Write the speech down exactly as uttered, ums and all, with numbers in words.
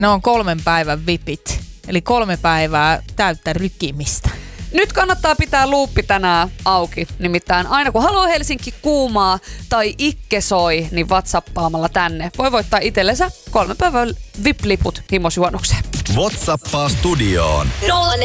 Ne on kolmen päivän vipit. Eli kolme päivää täyttä rykimistä. Nyt kannattaa pitää luuppi tänään auki. Nimittäin aina kun haluaa Helsinki kuumaa tai ikke soi, niin WhatsAppaamalla tänne voi voittaa itsellensä kolme päivän V I P-liput himosjuonnukseen. WhatsAppaa studioon.